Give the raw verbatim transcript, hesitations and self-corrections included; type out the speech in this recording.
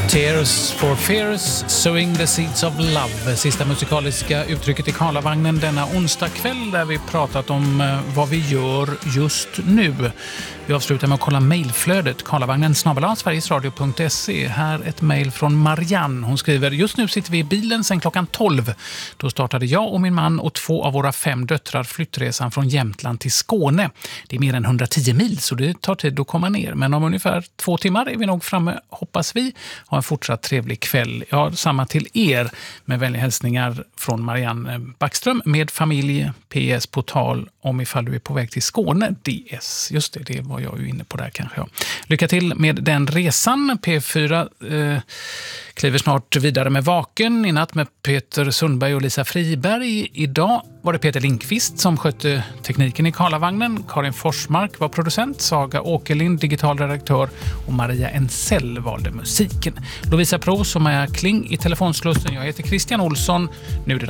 Tears for Fears, Sowing the Seeds of Love. Sista musikaliska uttrycket i Karlavagnen denna onsdag kväll, där vi pratat om vad vi gör just nu. Vi avslutar med att kolla mejlflödet. Karlavagnen snabel-a sverigesradio punkt se. Här ett mejl från Marianne. Hon skriver: just nu sitter vi i bilen sedan klockan tolv. Då startade jag och min man och två av våra fem döttrar flyttresan från Jämtland till Skåne. Det är mer än hundratio mil, så det tar tid att komma ner. Men om ungefär två timmar är vi nog framme, hoppas vi. Ha en fortsatt trevlig kväll. Ja, samma till er. Med vänliga hälsningar från Marianne Backström med familj. P S på tal om ifall du är på väg till Skåne. D S. Just det, det var jag ju inne på där kanske. Ja. Lycka till med den resan. P fyra eh, kliver snart vidare med Vaken. I natt med Peter Sundberg och Lisa Friberg. Idag var det Peter Linkvist som skötte tekniken i Karlavagnen. Karin Forsmark var producent. Saga Åkerlind, digital redaktör. Och Maria Ensell valde musiken. Lovisa Pros och Maja Kling i telefonslussen. Jag heter Christian Olsson. Nu är det